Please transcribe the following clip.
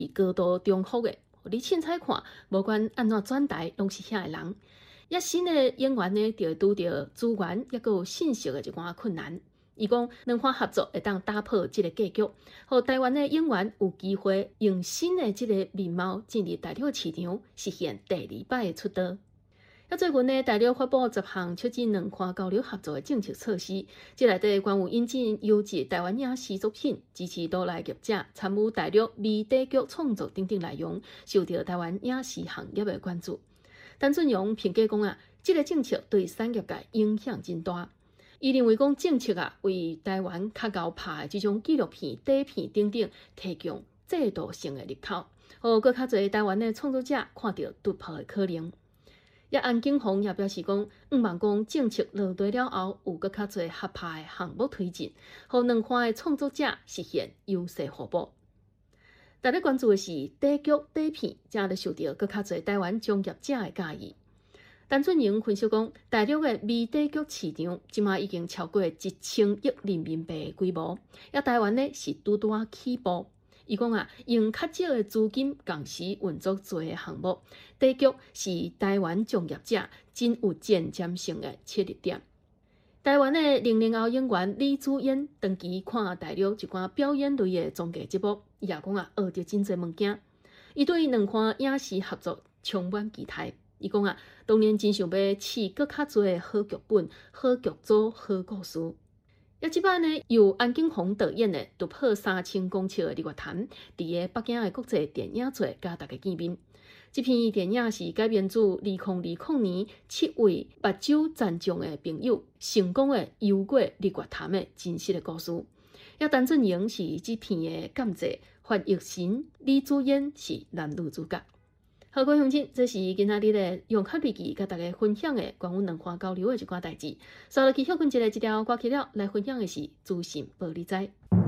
高度重复的，你凊彩看，无管安怎转台，拢是遐个人。也新的演员呢，就会拄着资源也有信息的一寡困难。伊讲，两方合作会当打破这个格局，互台湾的演员有机会用新的这个面貌进入大陆的市场，实现第二摆的出道。最近呢，大陆发布10项促进两岸交流合作的政策措施，这内底关于引进优质台湾影视作品，支持岛内业者参与大陆微底剧创作等等内容，受到台湾影视行业的关注。陈俊荣评价讲这个政策对产业界影响真大。伊认为讲政策为台湾较高拍的这种纪录片、短片等等提供制度性的入口，互更较侪台湾的创作者看到突破的可能。安景宏也表示讲，望讲政策落地了后，有更较侪合拍的项目推进，互两岸的创作者实现优势互补。大家关注的是短剧、短片，正咧受到更较侪台湾从业者的介意。陈俊荣分析讲，大陆的微短剧市场即马已经超过1000亿人民币的规模，台湾呢是拄起步。伊讲用较少的资金同时运作做的项目，短剧是台湾从业者真有前瞻性的切入点。台湾的00后演员李祖嫣长期看大陆一寡表演类的综艺节目，伊也讲学到真侪物件。伊对两岸影视合作充满期待。伊讲当年真想要试更较侪好剧本、好剧组、好故事。即摆呢，由安景宏导演的突破3000公尺的日月潭，伫个北京的国际电影节甲大家见面。这篇电影是改编自2020年7位目睭残障的朋友成功的游过日月潭的真实的故事。陈俊荣是这篇的监制，范逸臣、李祖嫣是男女主角。好，各位乡亲，这是今仔日的用卡笔记，甲大家分享的关于两岸交流的一寡代志。稍后去休困一下，这条歌曲了，来分享的是资讯报你知。